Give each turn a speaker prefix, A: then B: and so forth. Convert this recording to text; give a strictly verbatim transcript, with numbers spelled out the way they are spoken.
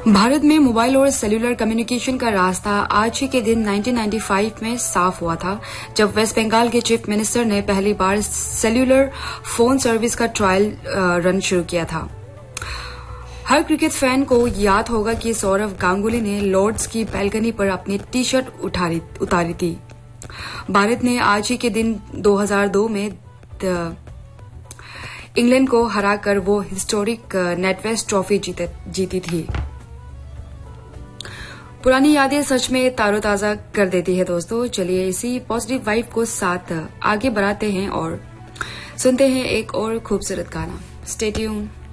A: भारत में मोबाइल और cellular communication का रास्ता आज ही के दिन उन्नीस सौ पचानवे में साफ हुआ था, जब वेस्ट बंगाल के चीफ मिनिस्टर ने पहली बार सेल्यूलर फोन सर्विस का ट्रायल रन शुरू किया था। हर क्रिकेट फैन को याद होगा कि सौरव गांगुली ने लॉर्ड्स की बैल्कनी पर अपनी टी शर्ट उतारी थी। भारत ने आज ही के दिन दो हज़ार दो में इंग्लैंड को हराकर वो हिस्टोरिक नेटवेस्ट ट्रॉफी जीती थी। पुरानी यादें सच में तारोताजा कर देती है दोस्तों। चलिए इसी पॉजिटिव वाइब को साथ आगे बढ़ाते हैं और सुनते हैं एक और खूबसूरत गाना। Stay tuned.